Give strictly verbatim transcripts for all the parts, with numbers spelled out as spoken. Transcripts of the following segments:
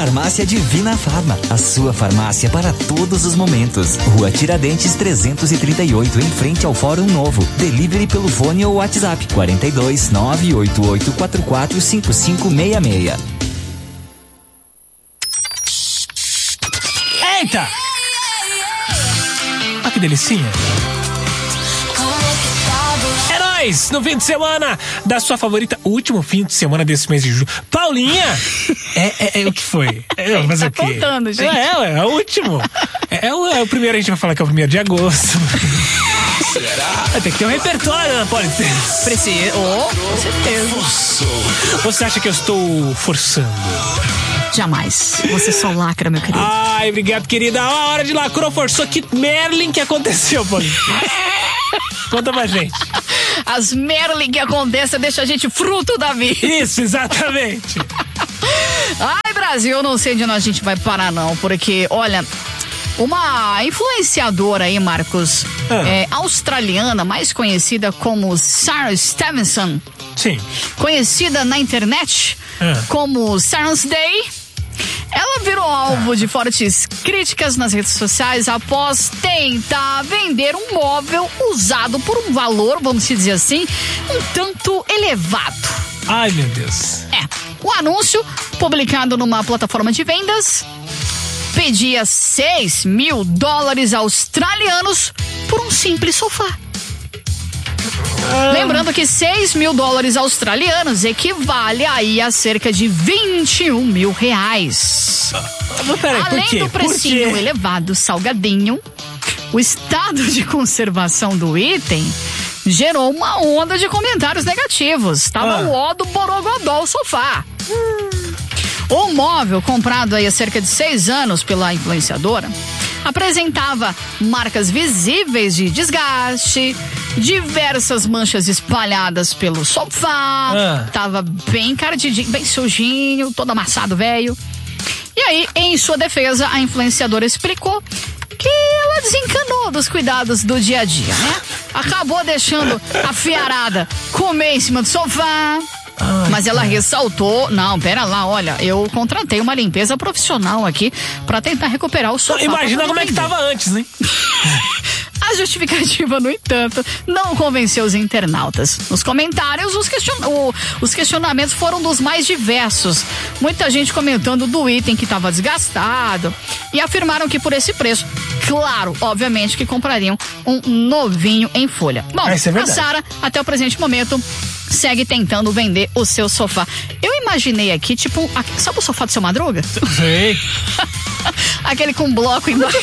Farmácia Divina Farma, a sua farmácia para todos os momentos. Rua Tiradentes trezentos e trinta e oito, em frente ao Fórum Novo. Delivery pelo fone ou WhatsApp quarenta e dois, nove oito oito quatro quatro cinco cinco seis seis. Eita! Ah, que delicinha. É nóis! No fim de semana da sua favorita, último fim de semana desse mês de julho. Paulinha! É, é, é o que foi? É, mas tá o quê? contando, gente. É, é, é o último. É, é, o, é o primeiro, a gente vai falar que é o primeiro de agosto. Será? Tem que ter um repertório, Ana Paula. Precisa. Oh, com certeza. Você acha que eu estou forçando? Jamais. Você só lacra, meu querido. Ai, obrigado, querida. A hora de lacrou, forçou. Que Merlin que aconteceu, Paulinha? Conta pra gente. As Merlin que acontecem deixa a gente fruto da vida. Isso, exatamente. Ai, Brasil, eu não sei de onde a gente vai parar, não. Porque, olha, uma influenciadora aí, Marcos, ah. é, australiana, mais conhecida como Sarah Stevenson. Sim. Conhecida na internet ah. como Sarah's Day. Ela virou alvo de fortes críticas nas redes sociais após tentar vender um móvel usado por um valor, vamos dizer assim, um tanto elevado. Ai, meu Deus. É. O anúncio, publicado numa plataforma de vendas, pedia seis mil dólares australianos por um simples sofá. Ah. Lembrando que seis mil dólares australianos equivale aí a cerca de vinte e um mil reais. Ah, peraí, além do precinho elevado, salgadinho, o estado de conservação do item gerou uma onda de comentários negativos. Tava ah. o ó do Borogodó, o sofá. Hum. O móvel, comprado aí há cerca de seis anos pela influenciadora, apresentava marcas visíveis de desgaste, diversas manchas espalhadas pelo sofá, ah. tava bem encardidinho, bem sujinho, todo amassado, velho. E aí, em sua defesa, a influenciadora explicou que ela desencanou dos cuidados do dia a dia, né? Acabou deixando a fiarada comer em cima do sofá. Ai, mas ela ressaltou, não, pera lá, olha, eu contratei uma limpeza profissional aqui pra tentar recuperar o sofá. Imagina como é que tava antes, né? A justificativa, no entanto, não convenceu os internautas. Nos comentários, os, question... o... os questionamentos foram dos mais diversos. Muita gente comentando do item que estava desgastado e afirmaram que por esse preço, claro, obviamente que comprariam um novinho em folha. Bom, ah, isso é a Sarah, até o presente momento, segue tentando vender o seu sofá. Eu imaginei aqui, tipo, sabe o sofá do seu Madruga? Sei. Aquele com bloco embaixo.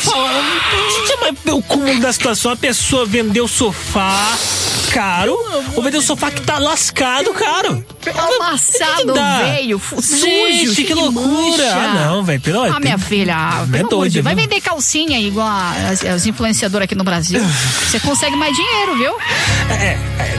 O cúmulo da situação, a pessoa vendeu o sofá caro, ou vendeu o sofá que tá lascado, caro. Amassado, veio, sujo. Gente, que, que loucura. Ah, não, velho. Ah, tem... minha filha, é doido, vai vender calcinha igual as, as influenciadoras aqui no Brasil. Você consegue mais dinheiro, viu? É, é.